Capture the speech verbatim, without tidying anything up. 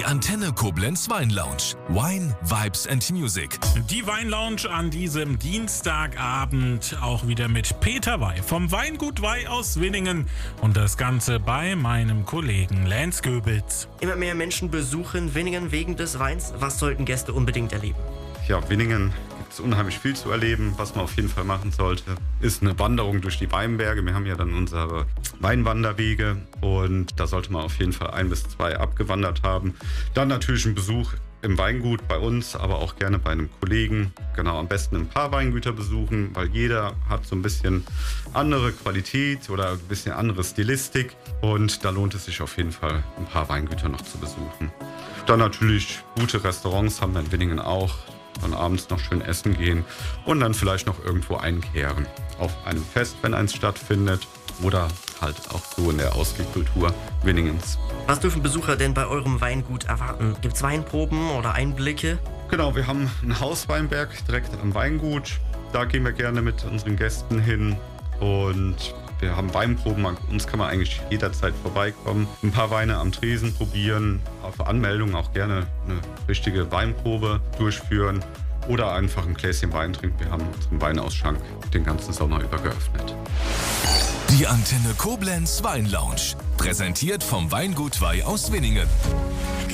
Die Antenne Koblenz Weinlounge. Wine, Vibes and Music. Die Weinlounge an diesem Dienstagabend auch wieder mit Peter Wey vom Weingut Wey aus Winningen und das Ganze bei meinem Kollegen Lance Goebels. Immer mehr Menschen besuchen Winningen wegen des Weins. Was sollten Gäste unbedingt erleben? Ja, Winningen gibt es unheimlich viel zu erleben. Was man auf jeden Fall machen sollte, ist eine Wanderung durch die Weinberge. Wir haben ja dann unsere Weinwanderwege und da sollte man auf jeden Fall ein bis zwei abgewandert haben. Dann natürlich ein Besuch im Weingut bei uns, aber auch gerne bei einem Kollegen. Genau, am besten ein paar Weingüter besuchen, weil jeder hat so ein bisschen andere Qualität oder ein bisschen andere Stilistik und da lohnt es sich auf jeden Fall, ein paar Weingüter noch zu besuchen. Dann natürlich gute Restaurants haben wir in Winningen auch. Dann abends noch schön essen gehen und dann vielleicht noch irgendwo einkehren. Auf einem Fest, wenn eins stattfindet oder halt auch so in der Ausgehkultur Winningens. Was dürfen Besucher denn bei eurem Weingut erwarten? Gibt es Weinproben oder Einblicke? Genau, wir haben einen Hausweinberg direkt am Weingut. Da gehen wir gerne mit unseren Gästen hin und wir haben Weinproben, bei uns kann man eigentlich jederzeit vorbeikommen. Ein paar Weine am Tresen probieren, auf Anmeldung auch gerne eine richtige Weinprobe durchführen oder einfach ein Gläschen Wein trinken. Wir haben unseren Weinausschank den ganzen Sommer über geöffnet. Die Antenne Koblenz Weinlounge. Präsentiert vom Weingut Wey aus Winningen.